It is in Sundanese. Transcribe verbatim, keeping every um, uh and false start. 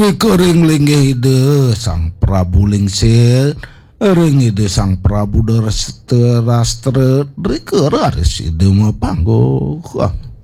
Rikering ide sang Prabu Lingser ring ide sang Prabu Darastra Rikerar ide mah panggo